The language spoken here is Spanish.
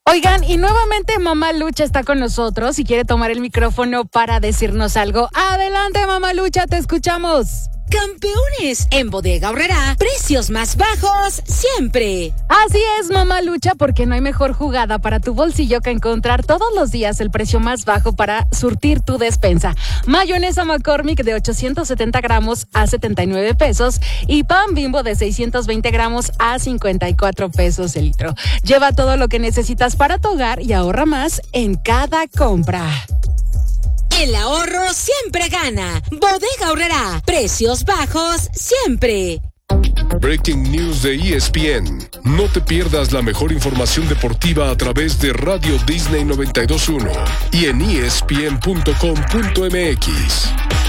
Oigan, y nuevamente Mamá Lucha está con nosotros y quiere tomar el micrófono para decirnos algo. Adelante, Mamá Lucha, te escuchamos. Campeones, en Bodega Aurrerá, precios más bajos siempre. Así es, Mamá Lucha, porque no hay mejor jugada para tu bolsillo que encontrar todos los días el precio más bajo para surtir tu despensa. Mayonesa McCormick de 870 gramos a 79 pesos y pan Bimbo de 620 gramos a 54 pesos el litro. Lleva todo lo que necesitas para tu hogar y ahorra más en cada compra. El ahorro siempre gana. Bodega Aurrerá, precios bajos siempre. Breaking News de ESPN. No te pierdas la mejor información deportiva a través de Radio Disney 92.1 y en ESPN.com.mx.